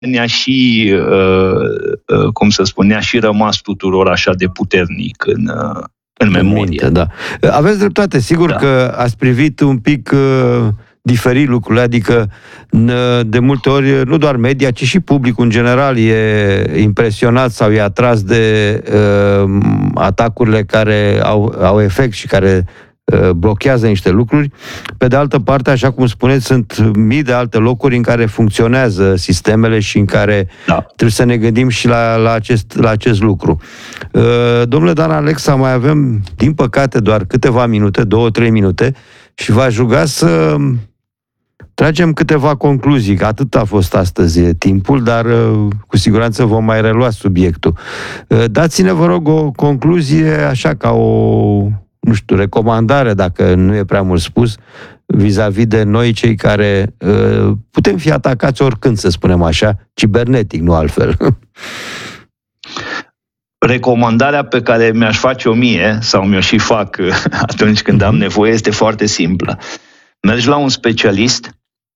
ne-a și, ne-a și rămas tuturor așa de puternic în memorie. Minte, da. Aveți dreptate, sigur că ați privit un pic diferit lucrurile, adică de multe ori nu doar media, ci și publicul în general e impresionat sau e atras de atacurile care au efect și care blochează niște lucruri. Pe de altă parte, așa cum spuneți, sunt mii de alte locuri în care funcționează sistemele și în care trebuie să ne gândim și la acest lucru. Domnule Dan Alexa, mai avem, din păcate, doar câteva minute, 2-3 minute, și v-aș ruga să tragem câteva concluzii. Atât a fost astăzi timpul, dar cu siguranță vom mai relua subiectul. Dați-ne, vă rog, o concluzie, așa ca o recomandare, dacă nu e prea mult spus, vis-a-vis de noi, cei care putem fi atacați oricând, să spunem așa, cibernetic, nu altfel. Recomandarea pe care mi-aș face-o mie, sau mi-o și fac atunci când am nevoie, este foarte simplă. Mergi la un specialist,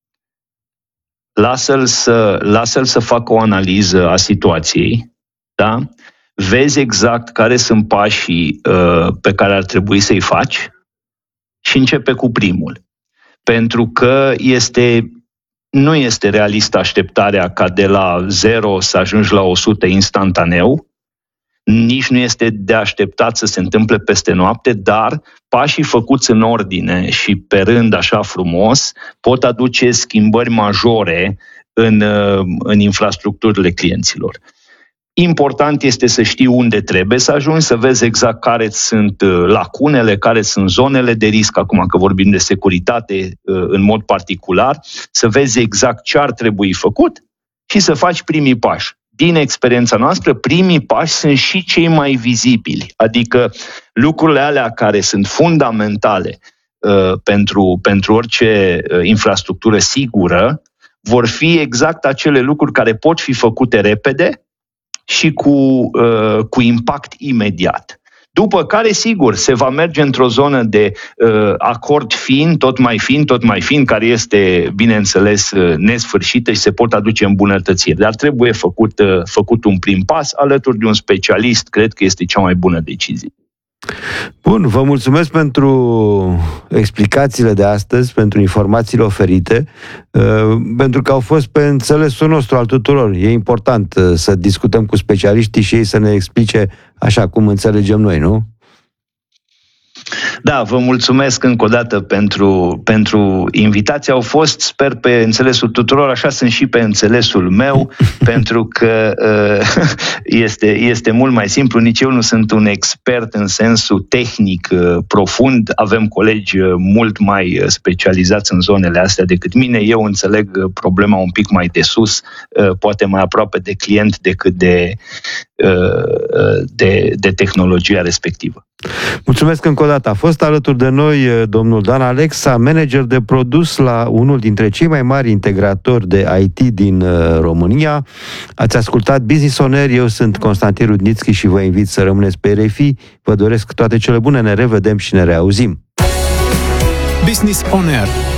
lasă-l să facă o analiză a situației, da? Vezi exact care sunt pașii pe care ar trebui să-i faci și începe cu primul. Pentru că nu este realistă așteptarea ca de la 0 să ajungi la 100 instantaneu, nici nu este de așteptat să se întâmple peste noapte, dar pașii făcuți în ordine și pe rând așa frumos pot aduce schimbări majore în infrastructurile clienților. Important este să știi unde trebuie să ajungi, să vezi exact care sunt lacunele, care sunt zonele de risc, acum că vorbim de securitate în mod particular, să vezi exact ce ar trebui făcut și să faci primii pași. Din experiența noastră, primii pași sunt și cei mai vizibili, adică lucrurile alea care sunt fundamentale pentru orice infrastructură sigură, vor fi exact acele lucruri care pot fi făcute repede și cu impact imediat. După care, sigur, se va merge într-o zonă de acord fin, tot mai fin, care este, bineînțeles, nesfârșită și se pot aduce îmbunătățiri. Dar trebuie făcut un prim pas alături de un specialist, cred că este cea mai bună decizie. Bun, vă mulțumesc pentru explicațiile de astăzi, pentru informațiile oferite, pentru că au fost pe înțelesul nostru al tuturor. E important să discutăm cu specialiștii și ei să ne explice așa cum înțelegem noi, nu? Da, vă mulțumesc încă o dată pentru invitație. Au fost, sper, pe înțelesul tuturor, așa sunt și pe înțelesul meu, pentru că este mult mai simplu. Nici eu nu sunt un expert în sensul tehnic profund. Avem colegi mult mai specializați în zonele astea decât mine. Eu înțeleg problema un pic mai de sus, poate mai aproape de client decât de tehnologia respectivă. Mulțumesc încă o dată. A fost alături de noi domnul Dan Alexa, manager de produs la unul dintre cei mai mari integratori de IT din România. Ați ascultat Business On Air, eu sunt Constantin Rudnițchi și vă invit să rămâneți pe RFI. Vă doresc toate cele bune, ne revedem și ne reauzim. Business On Air,